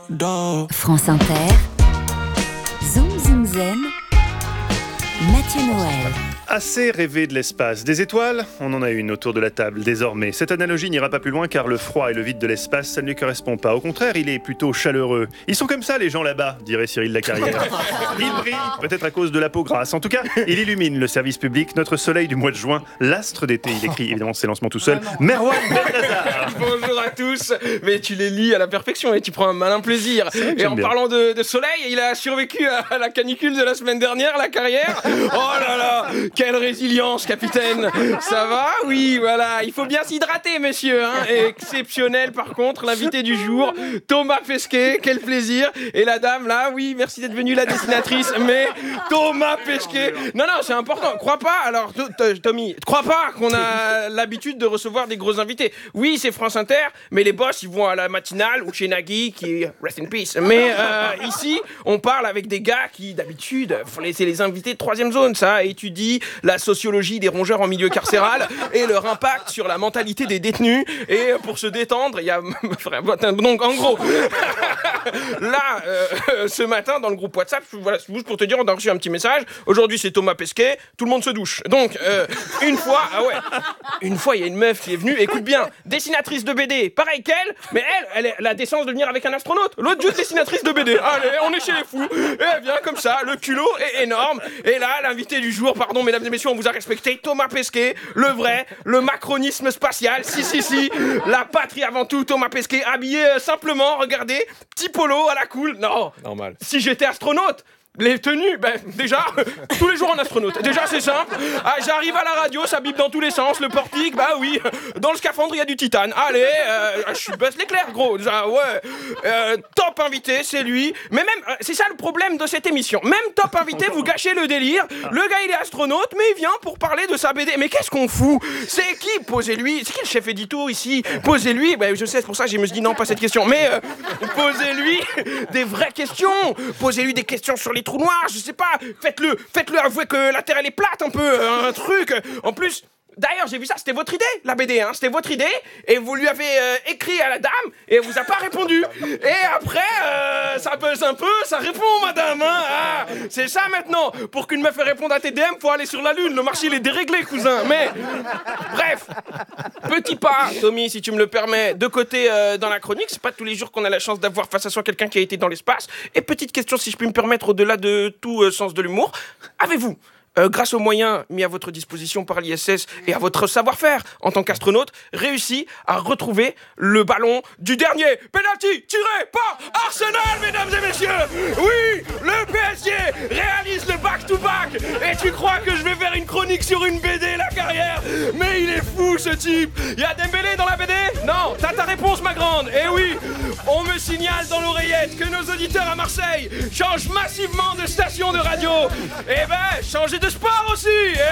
France Inter, Zoom Zoom Zen, Mathieu Noël. Assez rêvé de l'espace. Des étoiles, on en a une autour de la table désormais. Cette analogie n'ira pas plus loin car le froid et le vide de l'espace, ça ne lui correspond pas. Au contraire, il est plutôt chaleureux. Ils sont comme ça les gens là-bas, dirait Cyril Lacarrière. Il brille, peut-être à cause de la peau grasse. En tout cas, il illumine le service public, notre soleil du mois de juin, l'astre d'été. Il écrit évidemment ses lancements tout seul. Merwan Belnazar. Bonjour à tous. Mais tu les lis à la perfection et tu prends un malin plaisir. Et en parlant de soleil, il a survécu à la canicule de la semaine dernière, Lacarrière. Oh là là, quelle résilience, capitaine. Ça va? Oui, voilà. Il faut bien s'hydrater, messieurs. Hein. Exceptionnel, par contre, l'invité du jour, Thomas Pesquet. Quel plaisir. Et la dame, là, oui, merci d'être venue, la dessinatrice. Mais Thomas Pesquet. Non, c'est important. Crois pas, alors, Tommy, crois pas qu'on a l'habitude de recevoir des gros invités. Oui, c'est France Inter, mais les boss, ils vont à la matinale ou chez Nagui, qui rest in peace. Mais ici, on parle avec des gars qui, d'habitude, c'est les invités de troisième zone, ça étudie la sociologie des rongeurs en milieu carcéral et leur impact sur la mentalité des détenus. Et pour se détendre, il y a... Donc, en gros, là, ce matin, dans le groupe WhatsApp, voilà, juste pour te dire, on a reçu un petit message. Aujourd'hui, c'est Thomas Pesquet, tout le monde se douche. Donc, une fois, il y a une meuf qui est venue, écoute bien, dessinatrice de BD, pareil qu'elle, mais elle a la décence de venir avec un astronaute. L'autre juste dessinatrice de BD. Allez, on est chez les fous. Et elle vient comme ça, le culot est énorme. Et là, l'invité du jour, pardon, mesdames et messieurs, on vous a respecté, Thomas Pesquet, le vrai, le macronisme spatial, si, la patrie avant tout, Thomas Pesquet, habillé simplement, regardez, petit polo à la cool. Non, normal. Si j'étais astronaute, les tenues, déjà, tous les jours en astronaute. Déjà, c'est simple. Ah, j'arrive à la radio, ça bip dans tous les sens. Le portique, oui. Dans le scaphandre, il y a du titane. Allez, je suis Buzz l'éclair, gros. Déjà, ouais. Top invité, c'est lui. Mais même, c'est ça le problème de cette émission. Même top invité, vous gâchez le délire. Le gars, il est astronaute, mais il vient pour parler de sa BD. Mais qu'est-ce qu'on fout? C'est qui? Posez-lui. C'est qui le chef édito ici? Posez-lui. Je sais, c'est pour ça que je me suis dit non, pas cette question. Mais posez-lui des vraies questions. Posez-lui des questions sur les trous noirs, je sais pas, faites-le avouer que la Terre elle est plate un peu, un truc. En plus, d'ailleurs j'ai vu ça, c'était votre idée, la BD, c'était votre idée, et vous lui avez écrit à la dame, et elle vous a pas répondu. Et après, ça buzz un peu, ça répond madame, Ah, c'est ça maintenant, pour qu'une meuf réponde à tes DM, faut aller sur la lune, le marché il est déréglé cousin, mais bref, petit pas, Tommy, si tu me le permets, de côté dans la chronique, c'est pas tous les jours qu'on a la chance d'avoir face à soi quelqu'un qui a été dans l'espace, et petite question si je puis me permettre, au-delà de tout sens de l'humour, avez-vous grâce aux moyens mis à votre disposition par l'ISS et à votre savoir-faire en tant qu'astronaute, réussi à retrouver le ballon du dernier penalty tiré par Arsenal, mesdames et messieurs. Oui, le PSG réalise le back-to-back. Et tu crois que je vais faire une chronique sur une BD, Lacarrière? Mais il est fou, ce type. Il y a Dembélé dans la BD? Non, t'as ta réponse, ma grande. Et oui, on me signale dans l'oreillette que nos auditeurs à Marseille changent massivement de station de radio. Changez de sport aussi.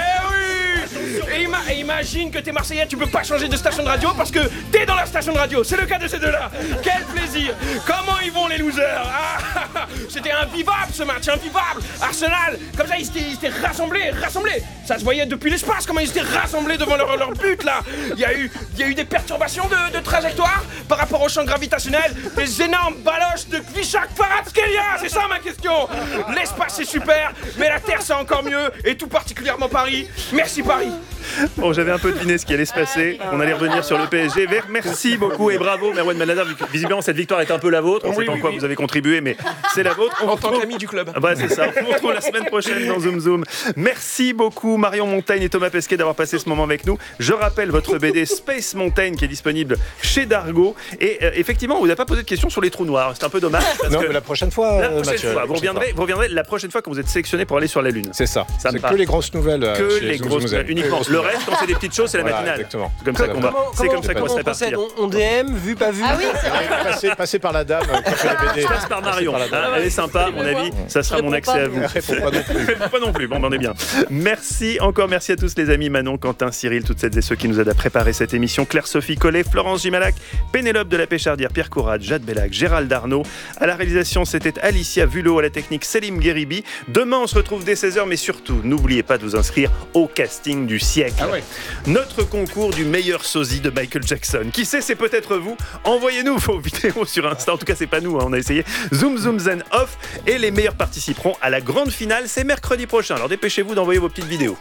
Oui. Et imagine que t'es Marseillais, tu peux pas changer de station de radio parce que t'es dans la station de radio. C'est le cas de ces deux-là. Quel plaisir. Comment ils vont les losers? C'était invivable ce match, invivable. Arsenal, comme ça ils s'étaient rassemblés. Ça se voyait depuis l'espace comment ils étaient rassemblés devant leur but là. Il y a eu des perturbations de trajectoire par rapport au champ gravitationnel, des énormes baloches de Kvyat-Karatskelia. C'est ça ma question. L'espace c'est super, mais la Terre c'est encore mieux, et tout particulièrement Paris. Merci Paris. Bon, j'avais un peu deviné ce qui allait se passer. On allait revenir sur le PSG. Merci beaucoup et bravo Merwan Belnazar. Visiblement cette victoire est un peu la vôtre. On sait pas en quoi vous avez contribué, mais c'est la vôtre. En tant qu'ami du club. C'est ça. On vous retrouve la semaine prochaine dans Zoom Zoom. Merci beaucoup Marion Montaigne et Thomas Pesquet d'avoir passé ce moment avec nous. Je rappelle votre BD Space Mountain qui est disponible chez Dargaud. Et effectivement, on vous a pas posé de questions sur les trous noirs. C'est un peu dommage. Non, mais la prochaine fois, Mathieu. Vous reviendrez la prochaine fois quand vous êtes sélectionné pour aller sur la Lune. C'est ça. C'est que les grosses nouvelles. Que les grosses nouvelles uniquement. Le reste, quand c'est des petites choses, c'est la matinale. Exactement. C'est comme ça qu'on va. C'est comme ça qu'on va se répartir. On DM, vu pas vu. Ah oui, c'est vrai. Passer par la dame qui fait la BD. Je passe par Marion. Elle est sympa, à mon avis. Ça sera mon accès à vous. Pas non plus. Bon, on est bien. Merci à tous les amis, Manon, Quentin, Cyril, toutes celles et ceux qui nous aident à préparer cette émission. Claire-Sophie Collet, Florence Gimalac, Pénélope de la Péchardière, Pierre Courade, Jade Bellac, Gérald Arnaud. À la réalisation, c'était Alicia Vulot, à la technique Selim Gueribi. Demain, on se retrouve dès 16h, mais surtout, n'oubliez pas de vous inscrire au casting du ciel. siècle. Ah ouais. Notre concours du meilleur sosie de Michael Jackson. Qui sait, c'est peut-être vous. Envoyez-nous vos vidéos sur Insta. En tout cas, c'est pas nous, on a essayé. Zoom Zoom Zen Off. Et les meilleurs participeront à la grande finale. C'est mercredi prochain. Alors dépêchez-vous d'envoyer vos petites vidéos.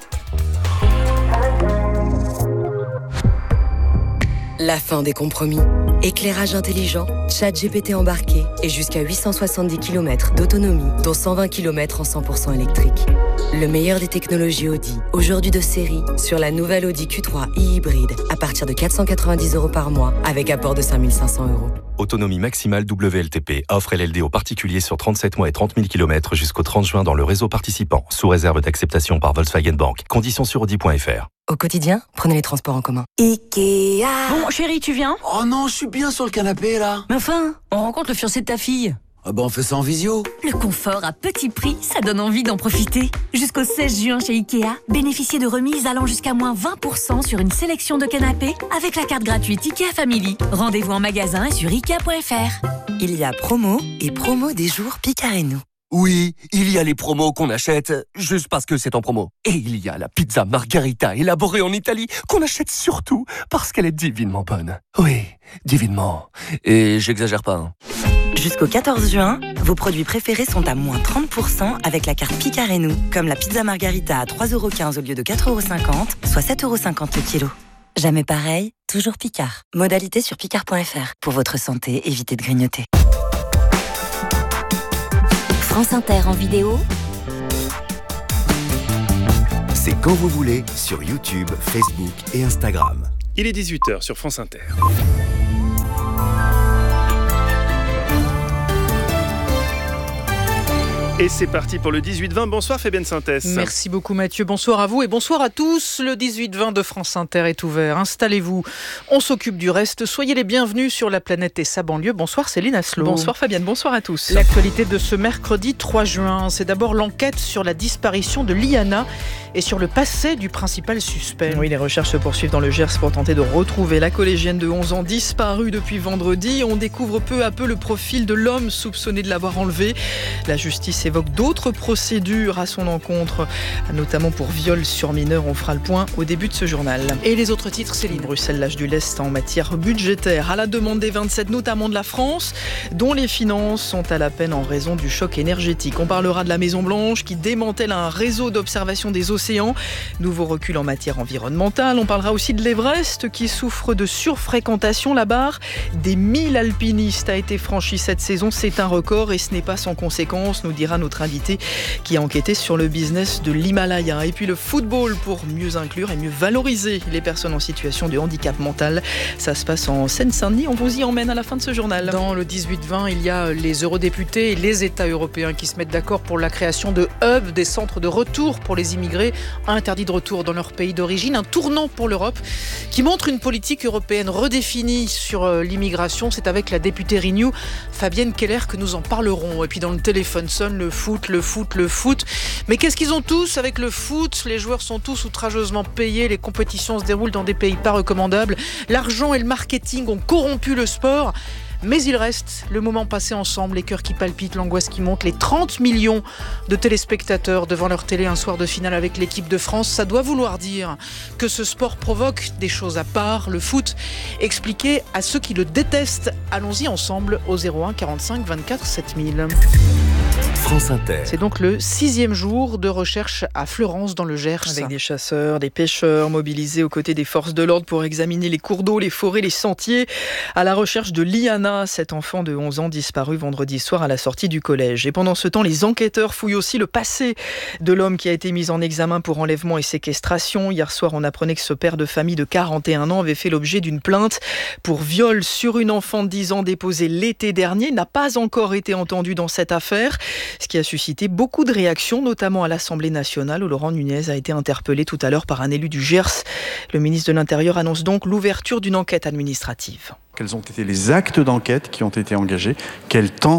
La fin des compromis. Éclairage intelligent, ChatGPT embarqué et jusqu'à 870 km d'autonomie, dont 120 km en 100% électrique. Le meilleur des technologies Audi, aujourd'hui de série, sur la nouvelle Audi Q3 e-hybride, à partir de 490 € par mois, avec apport de 5 500 €. Autonomie maximale WLTP. Offre LLD aux particuliers sur 37 mois et 30 000 km jusqu'au 30 juin dans le réseau participant, sous réserve d'acceptation par Volkswagen Bank. Conditions sur Audi.fr. Au quotidien, prenez les transports en commun. Ikea. Bon, chérie, tu viens ? Oh non, je suis bien sur le canapé, là. Mais enfin, on rencontre le fiancé de ta fille. Ah bah on fait ça en visio. Le confort à petit prix, ça donne envie d'en profiter. Jusqu'au 16 juin chez Ikea, bénéficiez de remises allant jusqu'à moins 20% sur une sélection de canapés avec la carte gratuite Ikea Family. Rendez-vous en magasin et sur Ikea.fr. Il y a promo et promo des jours Picareno. Oui, il y a les promos qu'on achète juste parce que c'est en promo. Et il y a la pizza margarita élaborée en Italie qu'on achète surtout parce qu'elle est divinement bonne. Oui, divinement. Et j'exagère pas, hein. Jusqu'au 14 juin, vos produits préférés sont à moins 30% avec la carte Picareno, comme la pizza margarita à 3,15 € au lieu de 4,50 €, soit 7,50 € le kilo. Jamais pareil, toujours Picard. Modalité sur picard.fr. Pour votre santé, évitez de grignoter. France Inter en vidéo. C'est quand vous voulez sur YouTube, Facebook et Instagram. Il est 18h sur France Inter. Et c'est parti pour le 18-20. Bonsoir Fabienne Synthèse. Merci beaucoup Mathieu, bonsoir à vous et bonsoir à tous. Le 18-20 de France Inter est ouvert. Installez-vous, on s'occupe du reste. Soyez les bienvenus sur la planète et sa banlieue. Bonsoir Céline Asselot. Bonsoir Fabienne, bonsoir à tous. L'actualité de ce mercredi 3 juin, c'est d'abord l'enquête sur la disparition de Liana et sur le passé du principal suspect. Oui, les recherches se poursuivent dans le Gers pour tenter de retrouver la collégienne de 11 ans disparue depuis vendredi. On découvre peu à peu le profil de l'homme soupçonné de l'avoir enlevée. La justice évoque d'autres procédures à son encontre, notamment pour viol sur mineur. On fera le point au début de ce journal. Et les autres titres, Céline. Bruxelles lâche du lest en matière budgétaire, à la demande des 27, notamment de la France, dont les finances sont à la peine en raison du choc énergétique. On parlera de la Maison-Blanche qui démantèle un réseau d'observation des océans. Nouveau recul en matière environnementale. On parlera aussi de l'Everest qui souffre de surfréquentation. La barre des 1000 alpinistes a été franchie cette saison. C'est un record et ce n'est pas sans conséquence, nous dira notre invité qui a enquêté sur le business de l'Himalaya. Et puis le football pour mieux inclure et mieux valoriser les personnes en situation de handicap mental. Ça se passe en Seine-Saint-Denis. On vous y emmène à la fin de ce journal. Dans le 18-20, il y a les eurodéputés et les États européens qui se mettent d'accord pour la création de hubs, des centres de retour pour les immigrés interdits de retour dans leur pays d'origine. Un tournant pour l'Europe qui montre une politique européenne redéfinie sur l'immigration. C'est avec la députée Renew, Fabienne Keller, que nous en parlerons. Et puis dans le téléphone sonne le foot. Mais qu'est-ce qu'ils ont tous avec le foot ? Les joueurs sont tous outrageusement payés. Les compétitions se déroulent dans des pays pas recommandables. L'argent et le marketing ont corrompu le sport. Mais il reste le moment passé ensemble, les cœurs qui palpitent, l'angoisse qui monte, les 30 millions de téléspectateurs devant leur télé un soir de finale avec l'équipe de France. Ça doit vouloir dire que ce sport provoque des choses à part, le foot. Expliqué à ceux qui le détestent. Allons-y ensemble au 01 45 24 7000. France Inter. C'est donc le 6e jour de recherche à Fleurance dans le Gers. Avec des chasseurs, des pêcheurs mobilisés aux côtés des forces de l'ordre pour examiner les cours d'eau, les forêts, les sentiers, à la recherche de Liana, cet enfant de 11 ans disparu vendredi soir à la sortie du collège. Et pendant ce temps, les enquêteurs fouillent aussi le passé de l'homme qui a été mis en examen pour enlèvement et séquestration. Hier soir, on apprenait que ce père de famille de 41 ans avait fait l'objet d'une plainte pour viol sur une enfant de 10 ans déposée l'été dernier. N'a pas encore été entendu dans cette affaire, ce qui a suscité beaucoup de réactions, notamment à l'Assemblée nationale où Laurent Nunez a été interpellé tout à l'heure par un élu du Gers. Le ministre de l'Intérieur annonce donc l'ouverture d'une enquête administrative. Quels ont été les actes d'enquête qui ont été engagés? Quel temps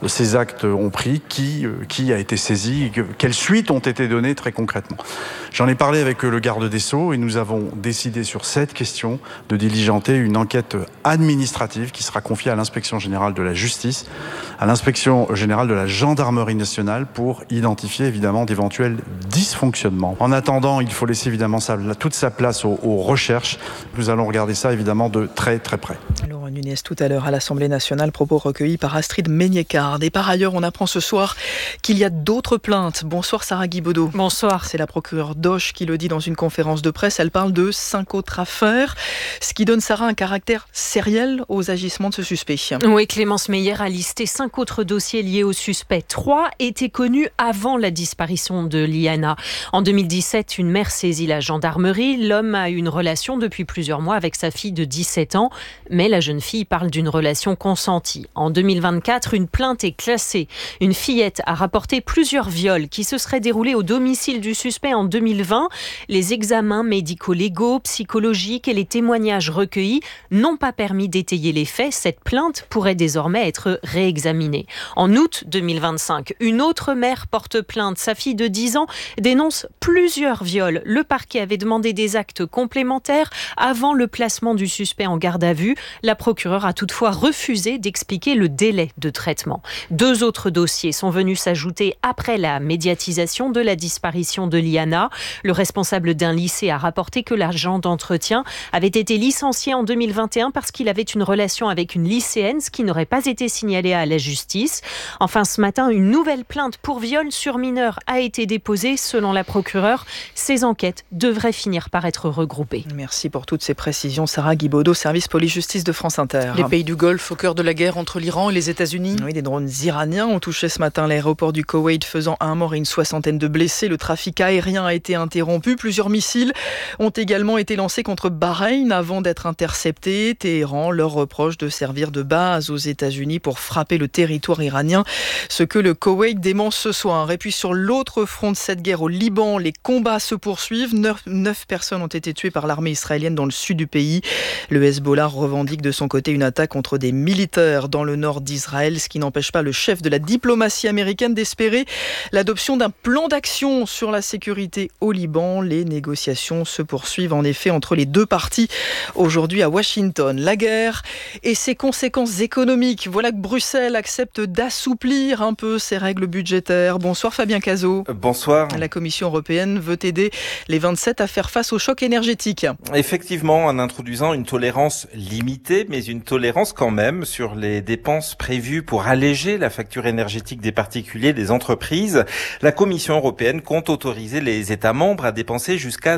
ces actes ont pris, qui a été saisi, quelles suites ont été données très concrètement. J'en ai parlé avec le garde des Sceaux et nous avons décidé sur cette question de diligenter une enquête administrative qui sera confiée à l'inspection générale de la justice, à l'inspection générale de la gendarmerie nationale pour identifier évidemment d'éventuels dysfonctionnements. En attendant, il faut laisser évidemment toute sa place aux recherches. Nous allons regarder ça évidemment de très très près. Laurent Nunez tout à l'heure à l'Assemblée nationale, propos recueillis par Astrid Meignécard. Et par ailleurs, on apprend ce soir qu'il y a d'autres plaintes. Bonsoir Sarah Guibaudot. Bonsoir. C'est la procureure Doche qui le dit dans une conférence de presse. Elle parle de 5 autres affaires, ce qui donne, Sarah, un caractère sériel aux agissements de ce suspect. Oui, Clémence Meyer a listé 5 autres dossiers liés au suspect. 3 étaient connus avant la disparition de Liana. En 2017, une mère saisit la gendarmerie. L'homme a une relation depuis plusieurs mois avec sa fille de 17 ans, mais la jeune fille parle d'une relation consentie. En 2024, une plainte est classée. Une fillette a rapporté plusieurs viols qui se seraient déroulés au domicile du suspect en 2020. Les examens médico-légaux, psychologiques et les témoignages recueillis n'ont pas permis d'étayer les faits. Cette plainte pourrait désormais être réexaminée. En août 2025, une autre mère porte plainte. Sa fille de 10 ans dénonce plusieurs viols. Le parquet avait demandé des actes complémentaires avant le placement du suspect en garde à vue. La procureure a toutefois refusé d'expliquer le délai de traitement. 2 autres dossiers sont venus s'ajouter après la médiatisation de la disparition de Liana. Le responsable d'un lycée a rapporté que l'agent d'entretien avait été licencié en 2021 parce qu'il avait une relation avec une lycéenne, ce qui n'aurait pas été signalé à la justice. Enfin, ce matin, une nouvelle plainte pour viol sur mineur a été déposée. Selon la procureure, ces enquêtes devraient finir par être regroupées. Merci pour toutes ces précisions, Sarah Guibaudot, service police-justice de France Inter. Les pays du Golfe au cœur de la guerre entre l'Iran et les États-Unis. Oui, des drones iraniens ont touché ce matin l'aéroport du Koweït, faisant 1 mort et une 60aine de blessés. Le trafic aérien a été interrompu. Plusieurs missiles ont également été lancés contre Bahreïn avant d'être interceptés. Téhéran leur reproche de servir de base aux États-Unis pour frapper le territoire iranien, ce que le Koweït dément ce soir. Et puis sur l'autre front de cette guerre au Liban, les combats se poursuivent. 9 personnes ont été tuées par l'armée israélienne dans le sud du pays. Le Hezbollah revendique de son côté une attaque contre des militaires dans le nord d'Israël, ce qui n'empêche pas le chef de la diplomatie américaine d'espérer l'adoption d'un plan d'action sur la sécurité au Liban. Les négociations se poursuivent en effet entre les deux parties aujourd'hui à Washington. La guerre et ses conséquences économiques. Voilà que Bruxelles accepte d'assouplir un peu ses règles budgétaires. Bonsoir Fabien Cazot. Bonsoir. La Commission européenne veut aider les 27 à faire face au choc énergétique. Effectivement, en introduisant une tolérance limitée, mais une tolérance quand même sur les dépenses prévues pour alléger la facture énergétique des particuliers, des entreprises. La Commission européenne compte autoriser les États membres à dépenser jusqu'à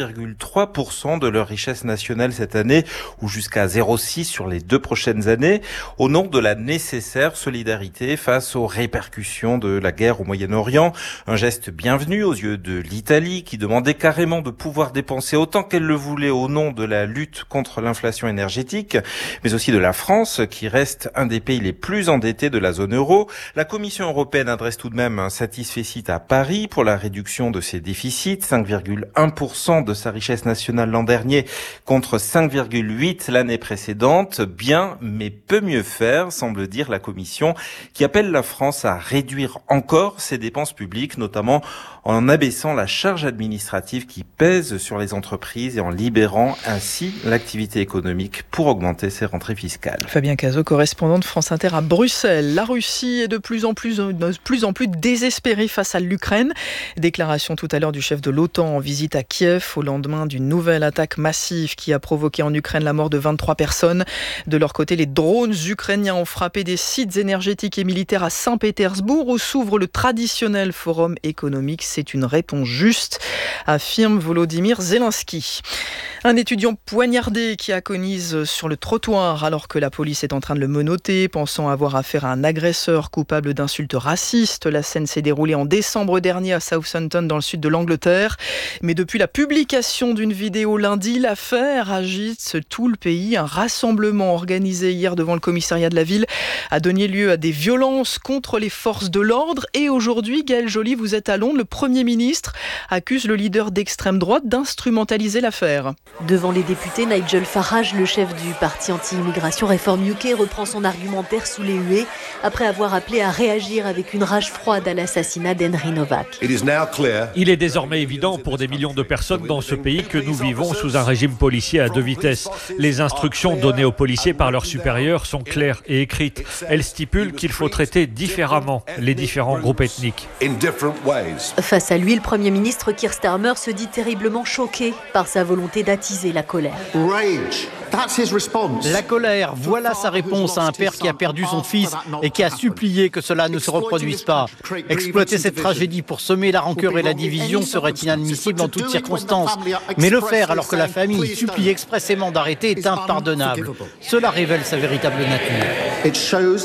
0,3% de leur richesse nationale cette année ou jusqu'à 0,6% sur les 2 prochaines années au nom de la nécessaire solidarité face aux répercussions de la guerre au Moyen-Orient. Un geste bienvenu aux yeux de l'Italie qui demandait carrément de pouvoir dépenser autant qu'elle le voulait au nom de la lutte contre l'inflation énergétique, mais aussi de la France qui reste un des pays les plus endettés de la zone euro. La Commission européenne adresse tout de même un satisfecit à Paris pour la réduction de ses déficits, 5,1% de sa richesse nationale l'an dernier contre 5,8% l'année précédente. Bien, mais peut mieux faire, semble dire la Commission, qui appelle la France à réduire encore ses dépenses publiques, notamment en abaissant la charge administrative qui pèse sur les entreprises et en libérant ainsi l'activité économique pour augmenter ses rentrées fiscales. Fabien Cazot, correspondant de France Inter à Bruxelles. La Russie est de plus en plus désespérée face à l'Ukraine. Déclaration tout à l'heure du chef de l'OTAN en visite à Kiev au lendemain d'une nouvelle attaque massive qui a provoqué en Ukraine la mort de 23 personnes. De leur côté, les drones ukrainiens ont frappé des sites énergétiques et militaires à Saint-Pétersbourg où s'ouvre le traditionnel forum économique. C'est une réponse juste, affirme Volodymyr Zelensky. Un étudiant poignardé qui agonise sur le trottoir alors que la police est en train de le menotter, pensant avoir affaire à un agresseur coupable d'insultes racistes. La scène s'est déroulée en décembre dernier à Southampton dans le sud de l'Angleterre. Mais depuis la publication d'une vidéo lundi, l'affaire agite tout le pays. Un rassemblement organisé hier devant le commissariat de la ville a donné lieu à des violences contre les forces de l'ordre. Et aujourd'hui, Gaëlle Joly, vous êtes à Londres. Le Premier ministre accuse le leader d'extrême droite d'instrumentaliser l'affaire. Devant les députés, Nigel Farage, le chef du parti anti-immigration Reform UK, reprend son argumentaire sous les huées. après avoir appelé à réagir avec une rage froide à l'assassinat d'Henry Novak. Il est désormais évident pour des millions de personnes dans ce pays que nous vivons sous un régime policier à 2 vitesses. Les instructions données aux policiers par leurs supérieurs sont claires et écrites. Elles stipulent qu'il faut traiter différemment les différents groupes ethniques. Face à lui, le Premier ministre Keir Starmer se dit terriblement choqué par sa volonté d'attiser la colère. La colère, voilà sa réponse à un père qui a perdu son fils et qui a supplié que cela ne se reproduise pas. Exploiter cette tragédie pour semer la rancœur et la division serait inadmissible en toutes circonstances. Mais le faire alors que la famille supplie expressément d'arrêter est impardonnable. Cela révèle sa véritable nature.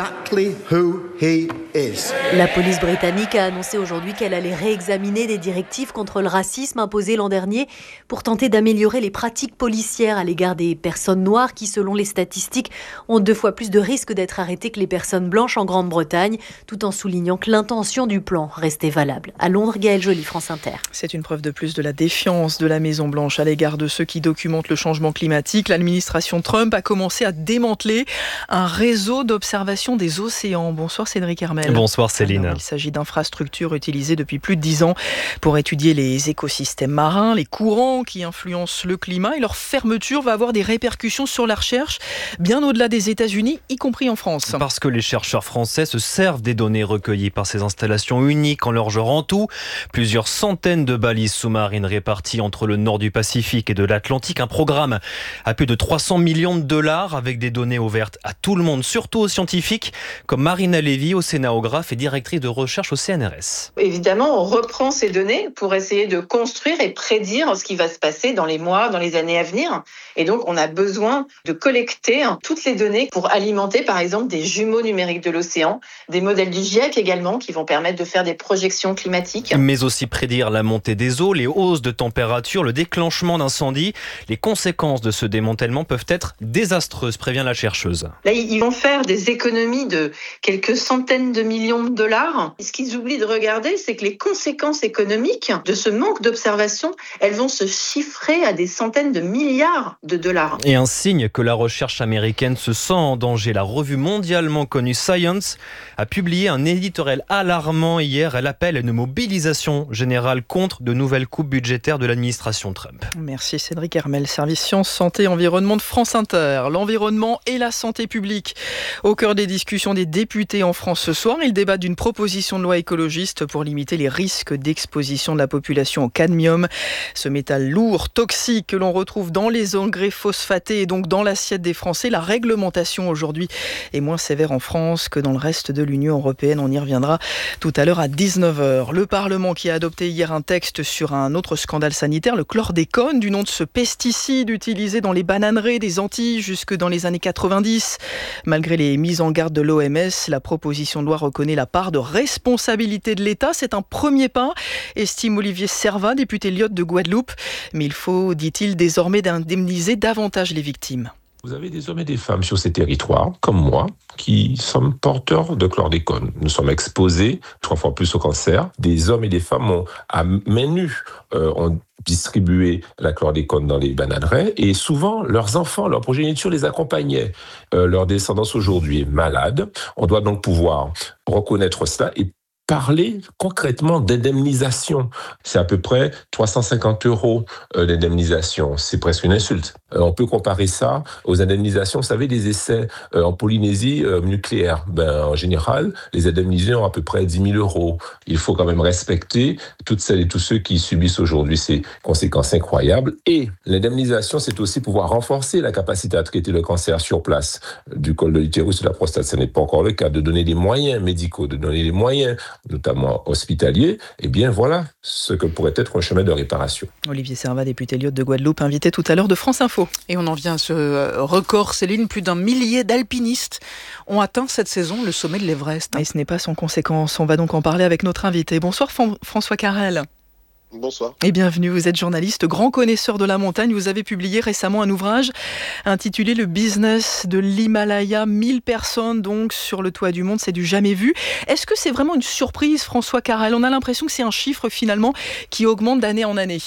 La police britannique a annoncé aujourd'hui qu'elle allait réexaminer des directives contre le racisme imposées l'an dernier pour tenter d'améliorer les pratiques policières à l'égard des personnes noires qui, selon les statistiques, ont 2 fois plus de risques d'être arrêtées que les personnes blanches en Grande-Bretagne, tout en soulignant que l'intention du plan restait valable. À Londres, Gaëlle Joly, France Inter. C'est une preuve de plus de la défiance de la Maison-Blanche à l'égard de ceux qui documentent le changement climatique. L'administration Trump a commencé à démanteler un réseau d'observation des océans. Bonsoir Cédric Hermel. Bonsoir Céline. Alors, il s'agit d'infrastructures utilisées depuis plus de 10 ans pour étudier les écosystèmes marins, les courants qui influencent le climat, et leur fermeture va avoir des répercussions sur la recherche bien au-delà des États-Unis, y compris en France. Parce que les chercheurs français se servent des données recueillies par ces installations uniques en leur genre. En tout, plusieurs centaines de balises sous-marines réparties entre le nord du Pacifique et de l'Atlantique. Un programme à plus de 300 millions de dollars avec des données ouvertes à tout le monde, surtout aux scientifiques comme Marina Lévy, océanographe et directrice de recherche au CNRS. Évidemment, on reprend ces données pour essayer de construire et prédire ce qui va se passer dans les mois, dans les années à venir. Et donc, on a besoin de collecter toutes les données pour alimenter, par exemple, des jumeaux numériques de l'océan, des modèles du GIEC également, qui vont permettre de faire des projections climatiques. Mais aussi prédire la montée des eaux, les hausses de température, le déclenchement d'incendies. Les conséquences de ce démantèlement peuvent être désastreuses, prévient la chercheuse. Là, ils vont faire des économies de quelques centaines de millions de dollars. Ce qu'ils oublient de regarder, c'est que les conséquences économiques de ce manque d'observation, elles vont se chiffrer à des centaines de milliards de dollars. Et un signe que la recherche américaine se sent en danger. La revue mondialement connue Science a publié un éditorial alarmant hier. Elle appelle à une mobilisation générale contre de nouvelles coupes budgétaires de l'administration Trump. Merci Cédric Hermel, service Sciences, Santé, Environnement de France Inter. L'environnement et la santé publique au cœur des discussions des députés en France ce soir. Ils débattent d'une proposition de loi écologiste pour limiter les risques d'exposition de la population au cadmium. Ce métal lourd, toxique que l'on retrouve dans les engrais phosphatés et donc dans l'assiette des Français. La réglementation aujourd'hui est moins sévère en France que dans le reste de l'Union européenne. On y reviendra tout à l'heure à 19h. Le Parlement qui a adopté hier un texte sur un autre scandale sanitaire, le chlordécone, du nom de ce pesticide utilisé dans les bananeraies des Antilles jusque dans les années 90. Malgré les mises en garde de l'OMS, la proposition de loi reconnaît la part de responsabilité de l'État. C'est un premier pas, estime Olivier Servat, député Lyotte de Guadeloupe. Mais il faut, dit-il, désormais indemniser davantage les victimes. Vous avez des hommes et des femmes sur ces territoires, comme moi, qui sommes porteurs de chlordécone. Nous sommes exposés 3 fois plus au cancer. Des hommes et des femmes ont, à main nue, ont distribué la chlordécone dans les bananeraies et souvent leurs enfants, leur progéniture les accompagnaient. Leur descendance aujourd'hui est malade. On doit donc pouvoir reconnaître cela et parler concrètement d'indemnisation. C'est à peu près 350 € d'indemnisation. C'est presque une insulte. On peut comparer ça aux indemnisations, vous savez, des essais en Polynésie nucléaire. En général, les indemnisés ont à peu près 10 000 €. Il faut quand même respecter toutes celles et tous ceux qui subissent aujourd'hui ces conséquences incroyables. Et l'indemnisation, c'est aussi pouvoir renforcer la capacité à traiter le cancer sur place du col de l'utérus et de la prostate. Ce n'est pas encore le cas. De donner des moyens médicaux, de donner des moyens notamment hospitaliers, eh bien voilà ce que pourrait être un chemin de réparation. Olivier Servat, député Lyotte de Guadeloupe, invité tout à l'heure de France Info. Et on en vient à ce record, Céline, plus d'1 millier d'alpinistes ont atteint cette saison le sommet de l'Everest. Et ce n'est pas sans conséquence. On va donc en parler avec notre invité. Bonsoir François Carrel. Bonsoir. Et bienvenue, vous êtes journaliste, grand connaisseur de la montagne. Vous avez publié récemment un ouvrage intitulé « Le business de l'Himalaya ». 1000 personnes donc sur le toit du monde, c'est du jamais vu. Est-ce que c'est vraiment une surprise, François Carrel ? On a l'impression que c'est un chiffre finalement qui augmente d'année en année.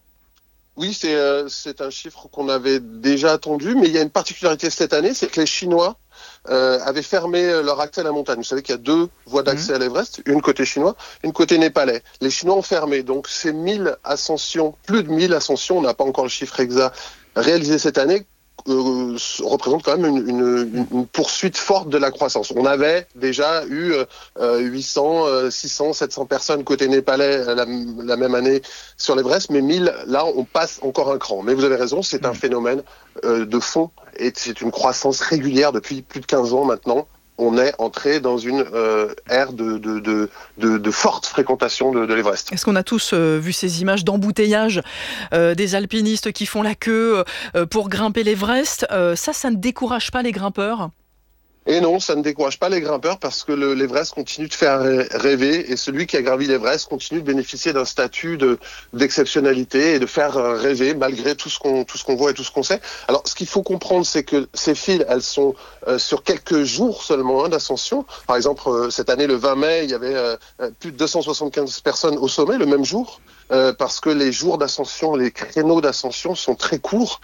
Oui, c'est un chiffre qu'on avait déjà attendu, mais il y a une particularité cette année, c'est que les Chinois avaient fermé leur accès à la montagne. Vous savez qu'il y a 2 voies d'accès à l'Everest, une côté chinois, une côté népalais. Les Chinois ont fermé, donc ces 1000 ascensions, plus de 1000 ascensions, on n'a pas encore le chiffre exact, réalisées cette année, représente quand même une poursuite forte de la croissance. On avait déjà eu 800, 600, 700 personnes côté népalais la même année sur l'Everest, mais 1000, là, on passe encore un cran. Mais vous avez raison, c'est un phénomène de fond et c'est une croissance régulière depuis plus de 15 ans maintenant. On est entré dans une ère de forte fréquentation de l'Everest. Est-ce qu'on a tous vu ces images d'embouteillage des alpinistes qui font la queue pour grimper l'Everest ? Ça ne décourage pas les grimpeurs ? Et non, ça ne décourage pas les grimpeurs parce que l'Everest continue de faire rêver et celui qui a gravi l'Everest continue de bénéficier d'un statut d'exceptionnalité et de faire rêver malgré tout ce qu'on voit et tout ce qu'on sait. Alors, ce qu'il faut comprendre, c'est que ces files, elles sont sur quelques jours seulement d'ascension. Par exemple, cette année, le 20 mai, il y avait plus de 275 personnes au sommet le même jour parce que les jours d'ascension, les créneaux d'ascension sont très courts.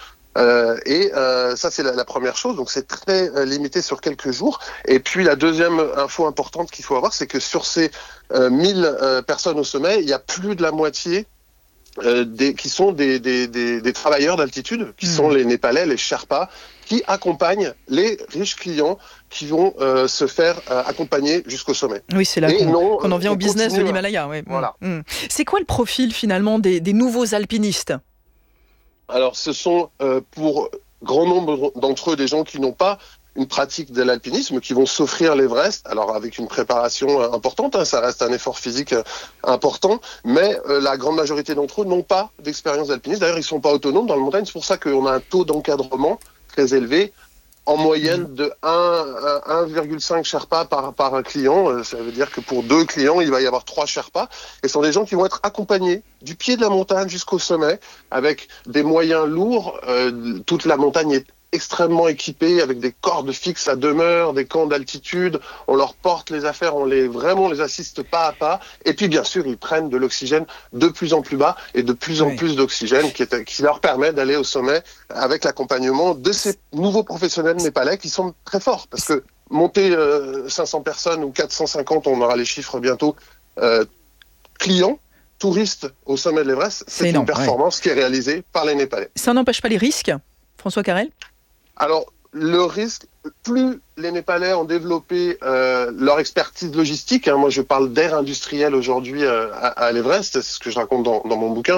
Ça c'est la première chose, donc c'est très limité sur quelques jours. Et puis la deuxième info importante qu'il faut avoir, c'est que sur ces 1000 personnes au sommet, il y a plus de la moitié qui sont des travailleurs d'altitude, qui sont les Népalais, les Sherpas, qui accompagnent les riches clients qui vont se faire accompagner jusqu'au sommet. Oui, c'est là qu'on en vient au business de l'Himalaya. Ouais. Voilà. C'est quoi le profil finalement des nouveaux alpinistes ? Alors, ce sont pour grand nombre d'entre eux des gens qui n'ont pas une pratique de l'alpinisme, qui vont s'offrir l'Everest, alors avec une préparation importante, ça reste un effort physique important, mais la grande majorité d'entre eux n'ont pas d'expérience d'alpinisme. D'ailleurs, ils ne sont pas autonomes dans la montagne, c'est pour ça qu'on a un taux d'encadrement très élevé, en moyenne de 1,5 Sherpa par client. Ça veut dire que pour 2 clients, il va y avoir 3 Sherpas. Et ce sont des gens qui vont être accompagnés du pied de la montagne jusqu'au sommet avec des moyens lourds. Toute la montagne est extrêmement équipée avec des cordes fixes à demeure, des camps d'altitude. On leur porte les affaires, on les assiste pas à pas. Et puis, bien sûr, ils prennent de l'oxygène de plus en plus bas et de plus en plus d'oxygène qui leur permet d'aller au sommet avec l'accompagnement de ces nouveaux professionnels népalais qui sont très forts. Parce que monter 500 personnes ou 450, on aura les chiffres bientôt, clients, touristes au sommet de l'Everest, c'est une performance qui est réalisée par les Népalais. Ça n'empêche pas les risques, François Carrel ? Alors, le risque, plus les Népalais ont développé leur expertise logistique, moi je parle d'air industriel aujourd'hui à l'Everest, c'est ce que je raconte dans mon bouquin,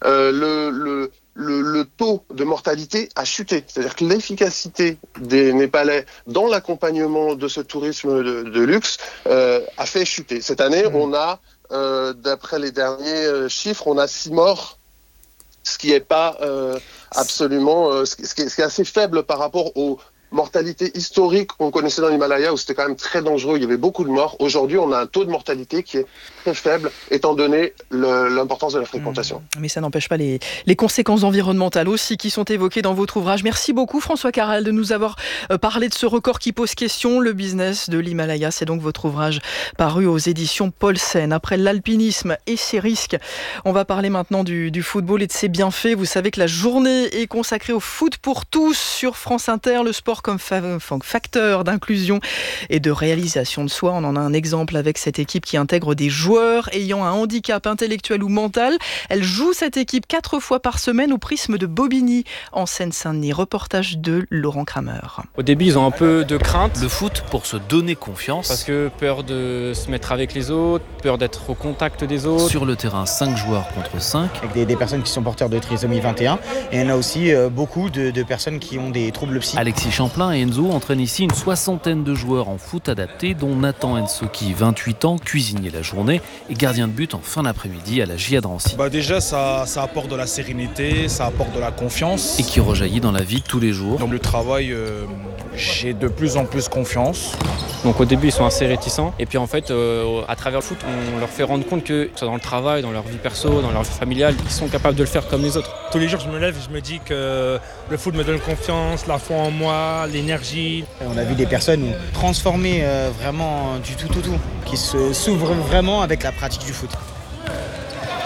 le taux de mortalité a chuté. C'est-à-dire que l'efficacité des Népalais dans l'accompagnement de ce tourisme de luxe a fait chuter. Cette année, on a, d'après les derniers chiffres, on a 6 morts, ce qui n'est pas absolument, ce qui est assez faible par rapport aux mortalité historique qu'on connaissait dans l'Himalaya où c'était quand même très dangereux, il y avait beaucoup de morts. Aujourd'hui, on a un taux de mortalité qui est très faible étant donné l'importance de la fréquentation. Mais ça n'empêche pas les conséquences environnementales aussi qui sont évoquées dans votre ouvrage. Merci beaucoup François Carrel de nous avoir parlé de ce record qui pose question, le business de l'Himalaya. C'est donc votre ouvrage paru aux éditions Paulsen. Après l'alpinisme et ses risques, on va parler maintenant du football et de ses bienfaits. Vous savez que la journée est consacrée au foot pour tous sur France Inter, le sport comme facteur d'inclusion et de réalisation de soi. On en a un exemple avec cette équipe qui intègre des joueurs ayant un handicap intellectuel ou mental. Elle joue cette équipe 4 fois par semaine au Prisme de Bobigny en Seine-Saint-Denis. Reportage de Laurent Kramer. Au début, ils ont un peu de crainte. Le foot pour se donner confiance. Parce que peur de se mettre avec les autres, peur d'être au contact des autres. Sur le terrain, 5 joueurs contre 5. Avec des personnes qui sont porteurs de trisomie 21. Et il y en a aussi beaucoup de personnes qui ont des troubles psy. Alexis Champlain et Enzo entraînent ici une 60aine de joueurs en foot adapté, dont Nathan Ensoki, 28 ans, cuisinier la journée et gardien de but en fin d'après-midi à la GIA Drancy. Déjà, ça apporte de la sérénité, ça apporte de la confiance. Et qui rejaillit dans la vie de tous les jours. Dans le travail, j'ai de plus en plus confiance. Donc au début, ils sont assez réticents. Et puis en fait, à travers le foot, on leur fait rendre compte que, soit dans le travail, dans leur vie perso, dans leur vie familiale, ils sont capables de le faire comme les autres. Tous les jours, je me lève et je me dis que le foot me donne confiance, la foi en moi, l'énergie. On a vu des personnes transformées vraiment du tout, qui s'ouvrent vraiment avec la pratique du foot.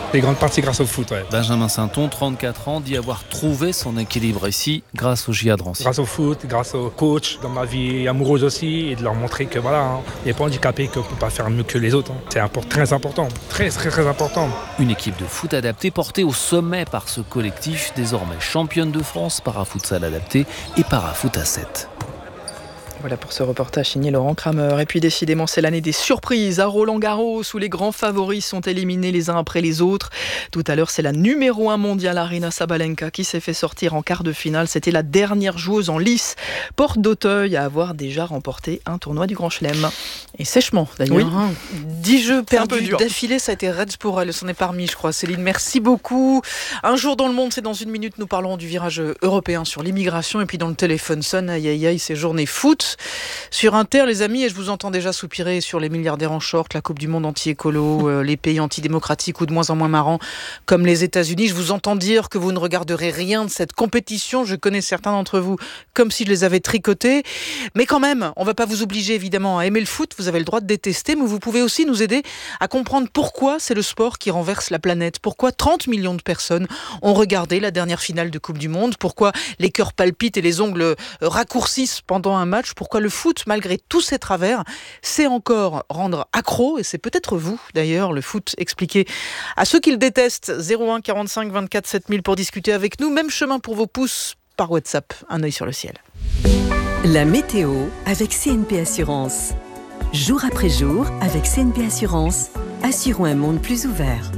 Les grandes parties grâce au foot, ouais. Benjamin Sainton, 34 ans, dit avoir trouvé son équilibre ici grâce au JA de Drancy. Grâce au foot, grâce au coach, dans ma vie amoureuse aussi, et de leur montrer que voilà, il n'est pas handicapé, qu'on ne peut pas faire mieux que les autres. C'est très important, très important. Une équipe de foot adaptée portée au sommet par ce collectif, désormais championne de France para-futsal adapté et para-foot à 7. Voilà pour ce reportage signé Laurent Kramer. Et puis décidément, c'est l'année des surprises à Roland-Garros où les grands favoris sont éliminés les uns après les autres. Tout à l'heure, c'est la numéro 1 mondiale Aryna Sabalenka qui s'est fait sortir en quart de finale. C'était la dernière joueuse en lice, porte d'Auteuil, à avoir déjà remporté un tournoi du Grand Chelem. Et sèchement d'ailleurs. Oui. 10 jeux perdus d'affilée, ça a été raide pour elle. Elle s'en est parmi, je crois. Céline, merci beaucoup. Un jour dans le monde, c'est dans une minute. Nous parlerons du virage européen sur l'immigration. Et puis dans le téléphone sonne, aïe aïe aïe, c'est journée foot. Sur Inter, les amis, et je vous entends déjà soupirer sur les milliardaires en short, la Coupe du Monde anti-écolo, les pays antidémocratiques ou de moins en moins marrants, comme les États-Unis. Je vous entends dire que vous ne regarderez rien de cette compétition. Je connais certains d'entre vous comme si je les avais tricotés. Mais quand même, on ne va pas vous obliger évidemment à aimer le foot. Vous avez le droit de détester, mais vous pouvez aussi nous aider à comprendre pourquoi c'est le sport qui renverse la planète. Pourquoi 30 millions de personnes ont regardé la dernière finale de Coupe du Monde. Pourquoi les cœurs palpitent et les ongles raccourcissent pendant un match. Pourquoi le foot, malgré tous ses travers, sait encore rendre accro, et c'est peut-être vous d'ailleurs, le foot expliqué à ceux qui le détestent. 01 45 24 7000 pour discuter avec nous. Même chemin pour vos pouces par WhatsApp. Un œil sur le ciel. La météo avec CNP Assurance. Jour après jour, avec CNP Assurance, assurons un monde plus ouvert.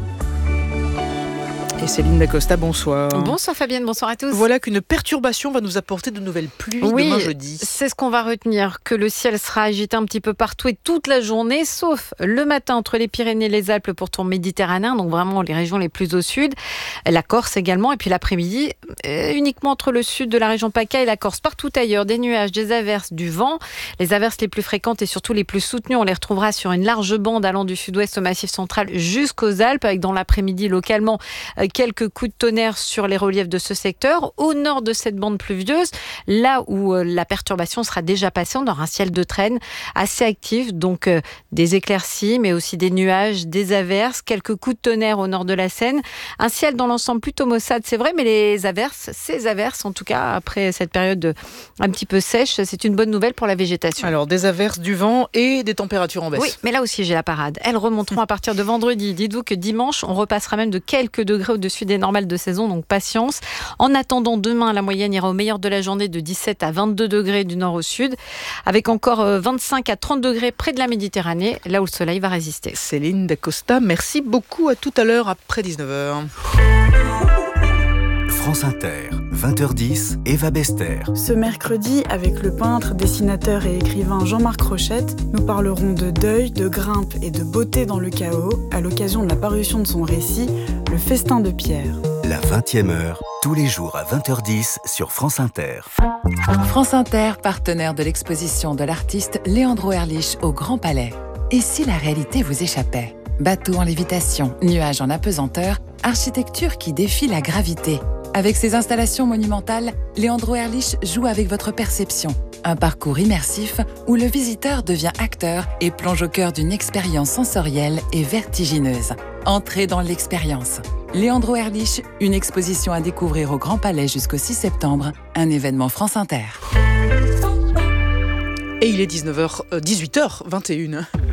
Et Céline Dacosta, bonsoir. Bonsoir Fabienne, bonsoir à tous. Voilà qu'une perturbation va nous apporter de nouvelles pluies demain jeudi. C'est ce qu'on va retenir, que le ciel sera agité un petit peu partout et toute la journée, sauf le matin entre les Pyrénées et les Alpes, le pourtour méditerranéen, donc vraiment les régions les plus au sud, la Corse également, et puis l'après-midi, uniquement entre le sud de la région PACA et la Corse. Partout ailleurs, des nuages, des averses, du vent. Les averses les plus fréquentes et surtout les plus soutenues, on les retrouvera sur une large bande allant du sud-ouest au Massif central jusqu'aux Alpes, avec dans l'après-midi localement quelques coups de tonnerre sur les reliefs de ce secteur. Au nord de cette bande pluvieuse, là où la perturbation sera déjà passée, on aura un ciel de traîne assez actif, donc des éclaircies, mais aussi des nuages, des averses, quelques coups de tonnerre au nord de la Seine. Un ciel dans l'ensemble plutôt maussade, c'est vrai, mais ces averses, en tout cas, après cette période un petit peu sèche, c'est une bonne nouvelle pour la végétation. Alors, des averses, du vent et des températures en baisse. Oui, mais là aussi, j'ai la parade. Elles remonteront à partir de vendredi. Dites-vous que dimanche, on repassera même de quelques degrés au-dessus des normales de saison, donc patience. En attendant, demain, la moyenne ira au meilleur de la journée de 17 à 22 degrés du nord au sud, avec encore 25 à 30 degrés près de la Méditerranée, là où le soleil va résister. Céline Dacosta, merci beaucoup. À tout à l'heure, après 19h. France Inter, 20h10, Eva Bester. Ce mercredi, avec le peintre, dessinateur et écrivain Jean-Marc Rochette, nous parlerons de deuil, de grimpe et de beauté dans le chaos, à l'occasion de la parution de son récit, Le Festin de Pierre. La 20e heure, tous les jours à 20h10 sur France Inter. France Inter, partenaire de l'exposition de l'artiste Leandro Erlich au Grand Palais. Et si la réalité vous échappait ? Bateau en lévitation, nuages en apesanteur, architecture qui défie la gravité. Avec ses installations monumentales, Leandro Erlich joue avec votre perception. Un parcours immersif où le visiteur devient acteur et plonge au cœur d'une expérience sensorielle et vertigineuse. Entrez dans l'expérience. Leandro Erlich, une exposition à découvrir au Grand Palais jusqu'au 6 septembre, un événement France Inter. Et il est 18h21.